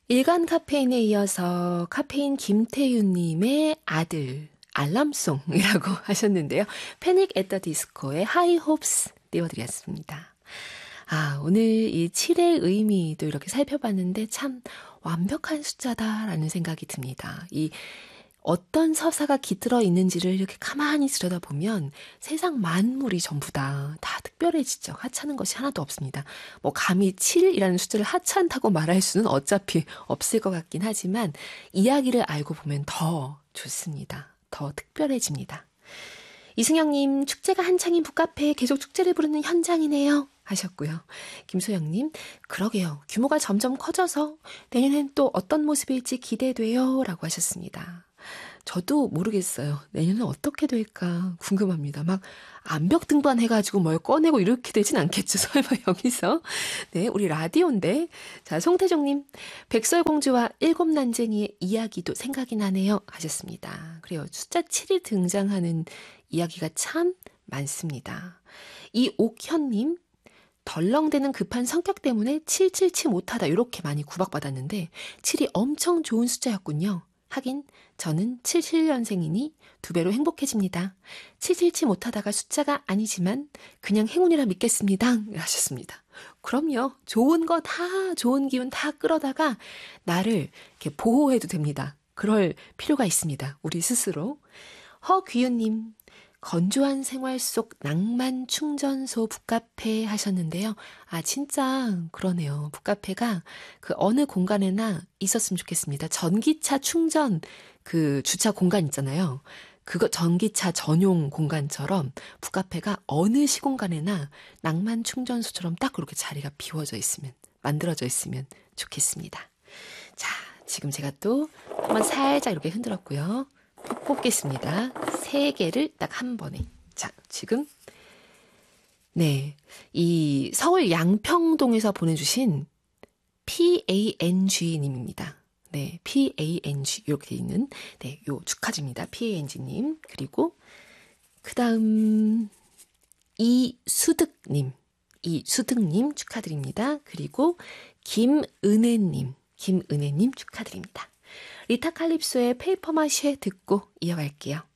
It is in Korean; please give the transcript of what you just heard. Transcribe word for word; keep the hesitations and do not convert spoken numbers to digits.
일간 카페인에 이어서 카페인 김태윤님의 아들 알람송이라고 하셨는데요. 패닉 앳 더 디스코의 하이 홉스 띄워드렸습니다. 아, 오늘 이 칠의 의미도 이렇게 살펴봤는데 참 완벽한 숫자다라는 생각이 듭니다. 이 어떤 서사가 깃들어 있는지를 이렇게 가만히 들여다보면 세상 만물이 전부 다, 다 특별해지죠. 하찮은 것이 하나도 없습니다. 뭐 감히 칠이라는 숫자를 하찮다고 말할 수는 어차피 없을 것 같긴 하지만 이야기를 알고 보면 더 좋습니다. 더 특별해집니다. 이승영님, 축제가 한창인 북카페에 계속 축제를 부르는 현장이네요 하셨고요. 김소영님, 그러게요. 규모가 점점 커져서 내년엔 또 어떤 모습일지 기대돼요 라고 하셨습니다. 저도 모르겠어요. 내년은 어떻게 될까 궁금합니다. 막 암벽 등반해가지고 뭘 꺼내고 이렇게 되진 않겠죠. 설마 여기서. 네, 우리 라디오인데. 자, 송태정님, 백설공주와 일곱 난쟁이의 이야기도 생각이 나네요 하셨습니다. 그래요. 숫자 칠이 등장하는 이야기가 참 많습니다. 이옥현님, 덜렁대는 급한 성격 때문에 칠칠치 못하다 이렇게 많이 구박받았는데 칠이 엄청 좋은 숫자였군요. 하긴 저는 칠십칠년생이니 두 배로 행복해집니다. 칠칠치 못하다가 숫자가 아니지만 그냥 행운이라 믿겠습니다 하셨습니다. 그럼요. 좋은 거 다 좋은 기운 다 끌어다가 나를 이렇게 보호해도 됩니다. 그럴 필요가 있습니다. 우리 스스로. 허귀윤님, 건조한 생활 속 낭만 충전소 북카페 하셨는데요. 아, 진짜 그러네요. 북카페가 그 어느 공간에나 있었으면 좋겠습니다. 전기차 충전 그 주차 공간 있잖아요. 그거 전기차 전용 공간처럼 북카페가 어느 시공간에나 낭만 충전소처럼 딱 그렇게 자리가 비워져 있으면, 만들어져 있으면 좋겠습니다. 자, 지금 제가 또 한번 살짝 이렇게 흔들었고요. 뽑겠습니다. 세 개를 딱 한 번에. 자, 지금 네, 이 서울 양평동에서 보내주신 피에이엔지님입니다. 네, 피에이엔지 이렇게 돼 있는 네, 요 축하드립니다. 피에이엔지님. 그리고 그 다음 이수득님, 이수득님 축하드립니다. 그리고 김은혜님, 김은혜님 축하드립니다. 리타 칼립소의 페이퍼마쉐 듣고 이어갈게요.